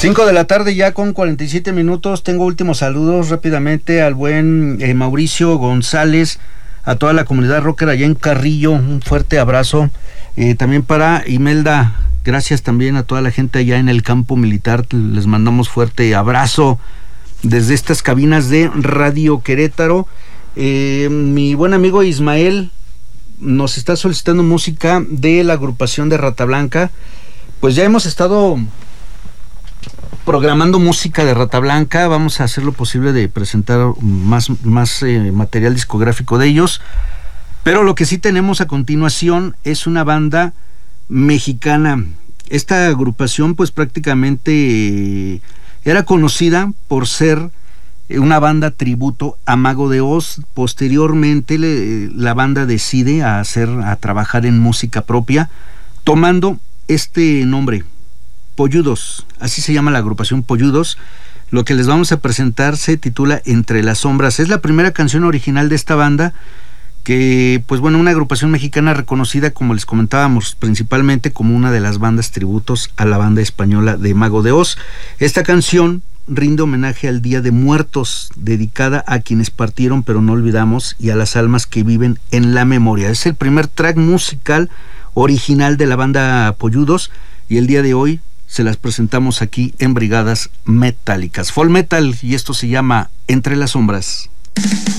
5 de la tarde ya con 47 minutos. Tengo últimos saludos rápidamente al buen Mauricio González, a toda la comunidad rocker allá en Carrillo, un fuerte abrazo. También para Imelda, gracias también a toda la gente allá en el campo militar, les mandamos fuerte abrazo desde estas cabinas de Radio Querétaro. Mi buen amigo Ismael nos está solicitando música de la agrupación de Rata Blanca. Pues ya hemos estado programando música de Rata Blanca, vamos a hacer lo posible de presentar más material discográfico de ellos, pero lo que sí tenemos a continuación es una banda mexicana. Esta agrupación pues prácticamente era conocida por ser una banda tributo a Mago de Oz. Posteriormente la banda decide a trabajar en música propia, tomando este nombre, Polludos, así se llama la agrupación, Polludos. Lo que les vamos a presentar se titula Entre las Sombras. Es la primera canción original de esta banda, que pues bueno, una agrupación mexicana reconocida, como les comentábamos, principalmente como una de las bandas tributos a la banda española de Mago de Oz. Esta canción rinde homenaje al Día de Muertos, dedicada a quienes partieron pero no olvidamos y a las almas que viven en la memoria. Es el primer track musical original de la banda Polludos y el día de hoy se las presentamos aquí en Brigadas Metálicas. Folk Metal, y esto se llama Entre las Sombras.